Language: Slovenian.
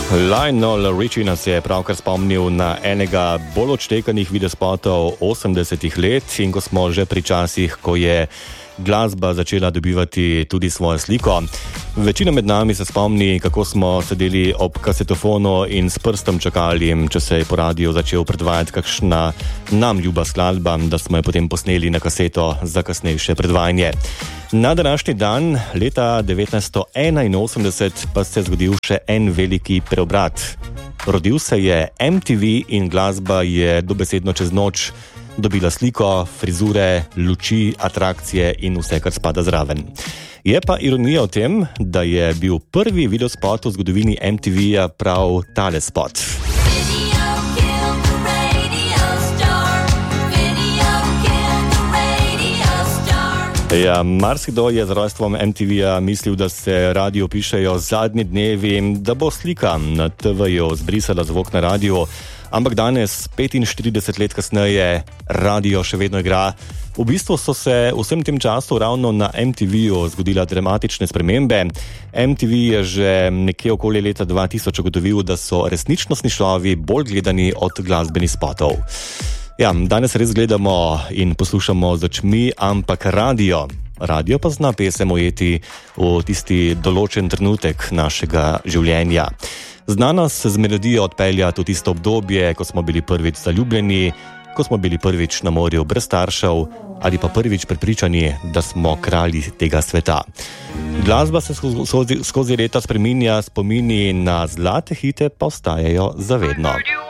Lionel Richie nas je pravkar spomnil na enega bolj odštekanih videospotov 80-ih let in ko smo že pri časih, ko je glasba začela dobivati tudi svojo sliko. Večina med nami se spomni, kako smo sedeli ob kasetofonu in s prstom čakali, če se je po radiju začel predvajati kakšna nam ljuba skladba, da smo jo potem posneli na kaseto za kasnejše predvajanje. Na današnji dan, leta 1981, pa se je zgodil še en veliki preobrat. Rodil se je MTV in glasba je dobesedno čez noč dobila sliko, frizure, luči, atrakcije in vse, kar spada zraven. Je pa ironija v tem, da je bil prvi videospot v zgodovini MTV-ja prav tale spot. Ja, marsikdo je z rojstvom MTV-ja mislil, da se radio pišejo zadnji dnevi, da bo slika na TV-ju zbrisala zvok na radiju, ampak danes, 45 let kasneje, radio še vedno igra. V bistvu so se vsem tem času ravno na MTV-ju zgodila dramatične spremembe. MTV je že nekje okoli leta 2000 ugotovil, da so resničnostni šovi bolj gledani od glasbenih spotov. Ja, danes res gledamo in poslušamo z očmi, ampak radio pa zna pesem ujeti v tisti določen trenutek našega življenja. Zna nas z melodijo odpeljati v tisto obdobje, ko smo bili prvič zaljubljeni, ko smo bili prvič na morju brez staršev ali pa prvič prepričani, da smo kralji tega sveta. Glasba se skozi leta spreminja, spomini na zlate hite pa ostajajo za vedno.